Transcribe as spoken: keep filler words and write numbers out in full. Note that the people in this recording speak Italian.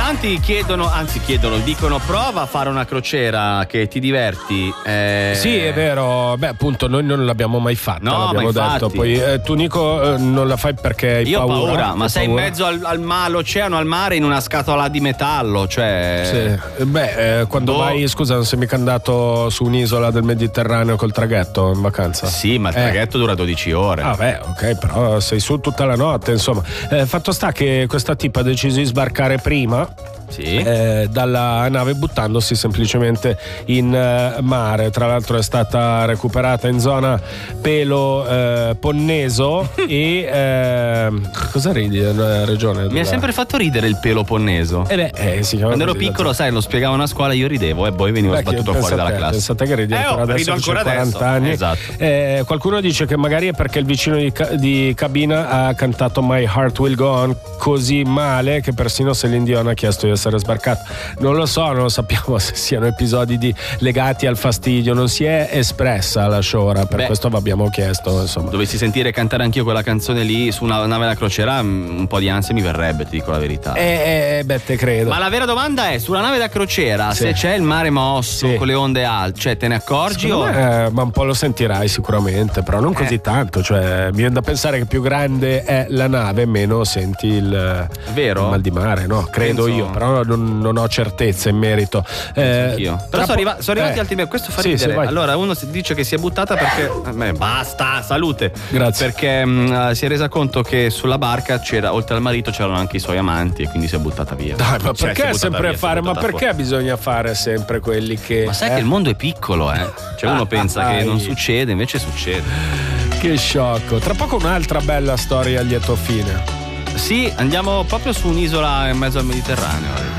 tanti chiedono, anzi chiedono, dicono prova a fare una crociera che ti diverti. Eh... Sì, è vero. Beh, appunto, noi non l'abbiamo mai fatta. No, l'abbiamo ma detto. infatti. Poi eh, tu, Nico, eh, non la fai perché hai Io paura. ho paura, ma hai sei paura? in mezzo al, al ma- all'oceano, al mare, in una scatola di metallo, cioè. Sì. Beh, eh, quando Boh. vai, scusa, non sei mica andato su un'isola del Mediterraneo col traghetto in vacanza? Sì, ma il Eh. traghetto dura dodici ore. Ah beh, ok, però sei su tutta la notte, insomma. Eh, fatto sta che questa tipa ha deciso di sbarcare prima Sì. eh, dalla nave buttandosi semplicemente in eh, mare. Tra l'altro è stata recuperata in zona Pelo eh, Ponneso e eh, cosa ridi nella regione? Mi ha sempre fatto ridere il pelo ponneso. Eh beh, eh, si chiama Quando ero così, piccolo, sai, lo spiegavano a scuola, io ridevo e poi venivo Beh, sbattuto che- fuori pensate- dalla classe. Pensate che ridi Eh, ancora oh, adesso, rido che c'è ancora adesso. quaranta anni. Esatto. Eh, qualcuno dice che magari è perché il vicino di, ca- di cabina ha cantato My Heart Will Go On così male che persino Celine Dion ha chiesto di essere sbarcato. Non lo so, non lo sappiamo se siano episodi di- legati al fastidio. Non si è espressa la Shora, per Beh, questo vi abbiamo chiesto, insomma. Dovessi sentire cantare anch'io quella canzone lì su una nave da crociera, mm, un po' di ansia mi verrebbe, ti dico la verità. Eh, eh, beh, te credo. Ma la vera domanda è: sulla nave da crociera, Sì. se c'è il mare mosso Sì. con le onde alte, cioè te ne accorgi Secondo o. me, eh, ma un po' lo sentirai sicuramente, però non così Eh. tanto. Cioè, mi viene da pensare che più grande è la nave, meno senti il, Vero? il mal di mare, no? Credo Penso- io, però non, non ho certezze in merito. Eh, Anch'io. tra Però sono, po- arriva- sono arrivati eh, altri me- questo fa sì, ridere. sì, vai. Allora uno si dice che si è buttata perché eh, beh, basta, salute. Grazie. Perché mh, si è resa conto che sulla barca c'era, oltre al marito, c'erano anche i suoi amanti e quindi si è buttata via. Dai, ma Cioè, si è perché buttata sempre via, a si è fare? Ma buttata perché bisogna fare sempre quelli che. fuori. Ma sai eh? che il mondo è piccolo, eh? Cioè uno pensa che non succede, invece succede. Che sciocco. Tra poco un'altra bella storia a lieto fine. Sì, andiamo proprio su un'isola in mezzo al Mediterraneo.